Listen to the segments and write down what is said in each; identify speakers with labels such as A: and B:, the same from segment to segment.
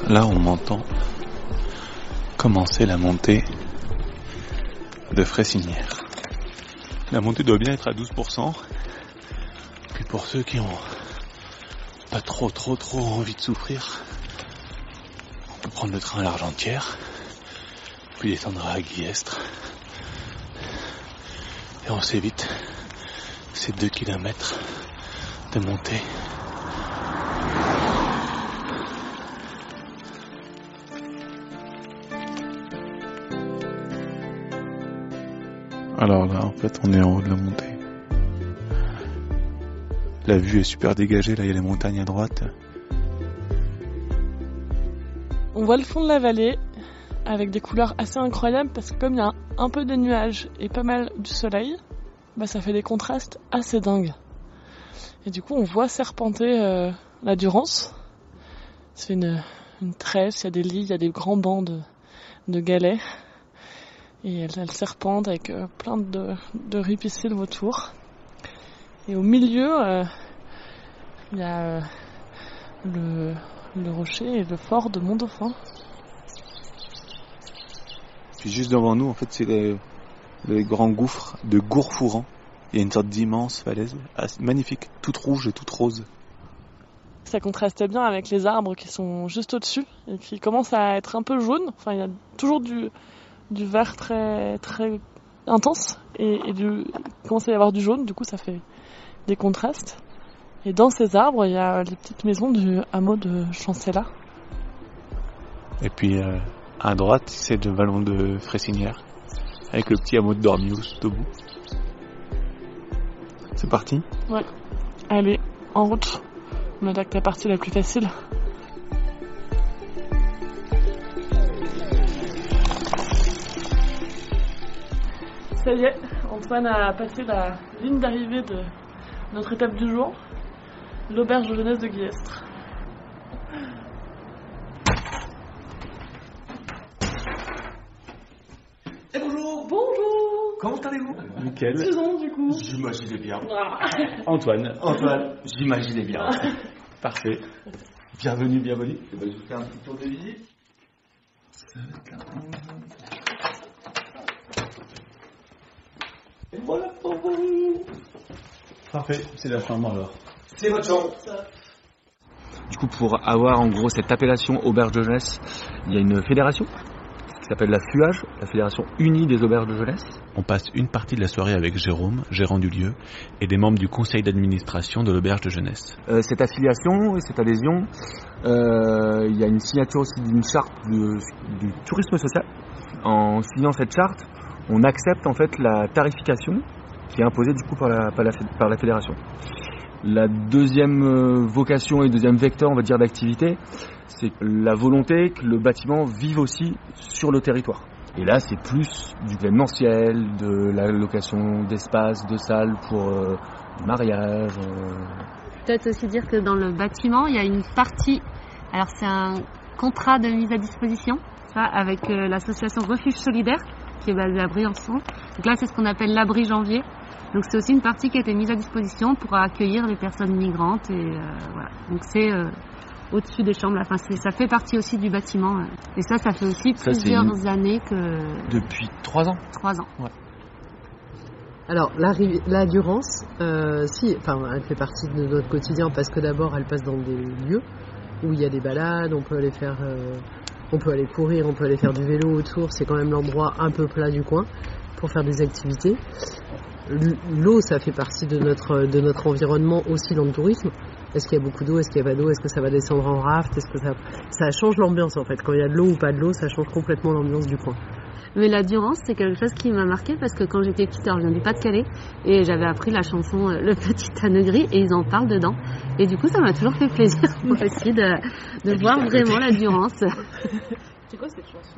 A: Là, on m'entend commencer la montée de Fressinière. La montée doit bien être à 12%. Puis pour ceux qui ont pas trop envie de souffrir, on peut prendre le train à l'Argentière, puis descendre à Guillestre. Et on s'évite ces 2 kilomètres de montée. Alors là, en fait, on est en haut de la montée. La vue est super dégagée, là il y a les montagnes à droite.
B: On voit le fond de la vallée avec des couleurs assez incroyables parce que comme il y a un peu de nuages et pas mal du soleil, ça fait des contrastes assez dingues. Et du coup on voit serpenter la Durance. C'est une tresse, il y a des lits, il y a des grands bancs de galets. Et elle serpente avec plein de ripisylves autour. Et au milieu, il y a le rocher et le fort de Mont-Dauphin.
A: Puis juste devant nous, en fait, c'est les grands gouffres de Gourfouran. Il y a une sorte d'immense falaise, magnifique, toute rouge et toute rose.
B: Ça contraste bien avec les arbres qui sont juste au-dessus et qui commencent à être un peu jaunes. Enfin, il y a toujours du vert très très intense et il commence à y avoir du jaune, du coup ça fait des contrastes. Et dans ces arbres, il y a les petites maisons du hameau de Chancella.
A: Et puis à droite, c'est le vallon de Fressinière, avec le petit hameau de Dormius tout au bout. C'est parti ?
B: Ouais. Allez, en route. On attaque la partie la plus facile. Ça y est, Antoine a passé la ligne d'arrivée de notre étape du jour, l'auberge de jeunesse de Guillestre.
C: Et bonjour.
B: Bonjour.
C: Comment allez-vous?
A: Nickel.
B: Susan, du coup.
C: J'imaginais bien.
B: Ah.
A: Antoine,
C: J'imaginais bien.
A: parfait.
C: Bienvenue. Je vais vous faire un petit tour de visite. Ça va être là. Et voilà pour vous.
A: Parfait, c'est la chambre alors.
C: C'est votre chambre.
D: Du coup, pour avoir en gros cette appellation auberge de jeunesse, il y a une fédération qui s'appelle la FUAGE, la Fédération Unie des Auberges de Jeunesse.
A: On passe une partie de la soirée avec Jérôme, gérant du lieu, et des membres du conseil d'administration de l'auberge de jeunesse.
D: Cette affiliation et cette adhésion, il y a une signature aussi d'une charte du tourisme social. En signant cette charte, on accepte en fait la tarification qui est imposée du coup par la fédération. La deuxième vocation et deuxième vecteur, on va dire, d'activité, c'est la volonté que le bâtiment vive aussi sur le territoire. Et là, c'est plus du événementiel, de la location d'espaces, de salles pour du mariage.
E: Peut-être aussi dire que dans le bâtiment, il y a une partie, alors c'est un contrat de mise à disposition, avec l'association Refuge Solidaire, qui est basée à Briançon. Donc là, c'est ce qu'on appelle l'abri janvier. Donc c'est aussi une partie qui a été mise à disposition pour accueillir les personnes migrantes. Et voilà. Donc c'est au-dessus des chambres. Enfin, ça fait partie aussi du bâtiment. Et ça fait aussi plusieurs années que...
D: Depuis 3 ans.
E: 3 ans.
D: Ouais.
F: Alors la Durance, elle fait partie de notre quotidien parce que d'abord elle passe dans des lieux où il y a des balades, on peut aller faire... on peut aller courir, on peut aller faire du vélo autour, c'est quand même l'endroit un peu plat du coin pour faire des activités. L'eau, ça fait partie de notre environnement aussi dans le tourisme. Est-ce qu'il y a beaucoup d'eau, est-ce qu'il n'y a pas d'eau, est-ce que ça va descendre en raft, est-ce que ça change l'ambiance en fait. Quand il y a de l'eau ou pas de l'eau, ça change complètement l'ambiance du coin.
E: Mais la Durance, c'est quelque chose qui m'a marqué parce que quand j'étais petite, alors je viens du Pas-de-Calais et j'avais appris la chanson Le Petit Tanegris et ils en parlent dedans. Et du coup, ça m'a toujours fait plaisir moi aussi de voir vraiment la Durance.
B: C'est quoi cette chanson?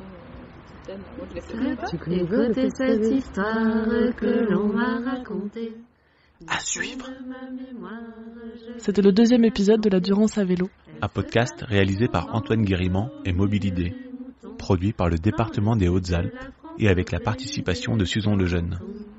E: Écoutez cette histoire que l'on m'a racontée.
A: À suivre.
B: C'était le 2e épisode de la Durance à vélo.
A: Un podcast réalisé par Antoine Guérimant et Mobilidé, produit par le département des Hautes-Alpes et avec la participation de Susan Lejeune.